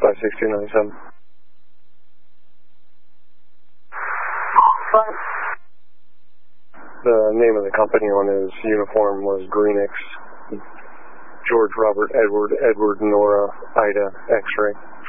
56297. The name of the company on his uniform was Greenix. George Robert Edward Nora Ida X-ray.